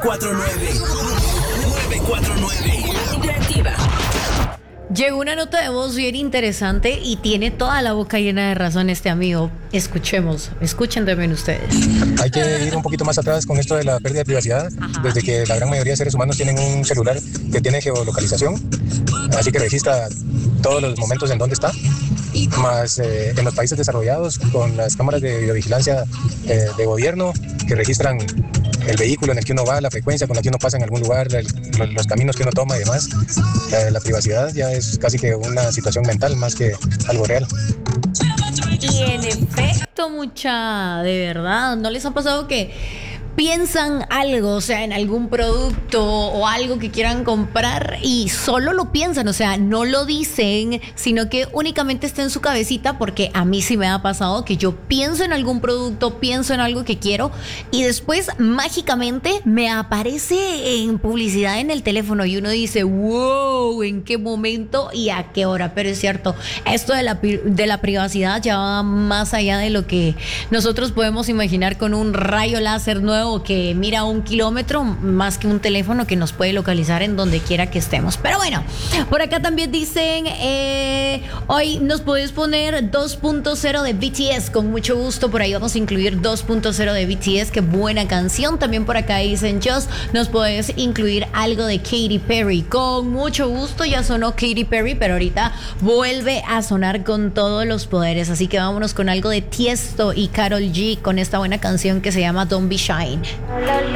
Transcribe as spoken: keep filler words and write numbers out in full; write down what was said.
cuatro nueve. nueve cuatro nueve. Interactiva. Llegó una nota de voz bien interesante y tiene toda la boca llena de razón este amigo. Escuchemos, escuchen también ustedes. Hay que ir un poquito más atrás con esto de la pérdida de privacidad. Ajá. Desde que la gran mayoría de seres humanos tienen un celular que tiene geolocalización, así que registra todos los momentos en donde está. Más eh, en los países desarrollados, con las cámaras de videovigilancia eh, de gobierno que registran el vehículo en el que uno va, la frecuencia con la que uno pasa en algún lugar, el, los, los caminos que uno toma y demás. Eh, la privacidad ya es casi que una situación mental más que algo real. Y en efecto, mucha, de verdad, ¿no les ha pasado que piensan algo, o sea, en algún producto o algo que quieran comprar y solo lo piensan, o sea, no lo dicen, sino que únicamente está en su cabecita? Porque a mí sí me ha pasado que yo pienso en algún producto, pienso en algo que quiero y después mágicamente me aparece en publicidad en el teléfono y uno dice, wow, ¿en qué momento y a qué hora? Pero es cierto, esto de la, de la privacidad ya va más allá de lo que nosotros podemos imaginar con un rayo láser nuevo que mira un kilómetro, más que un teléfono que nos puede localizar en donde quiera que estemos. Pero bueno, por acá también dicen, eh, hoy nos puedes poner dos punto cero de B T S, con mucho gusto. Por ahí vamos a incluir dos punto cero de B T S, qué buena canción. También por acá dicen, Just, nos puedes incluir algo de Katy Perry, con mucho gusto. Ya sonó Katy Perry, pero ahorita vuelve a sonar con todos los poderes, así que vámonos con algo de Tiesto y Karol G, con esta buena canción que se llama Don't Be Shy.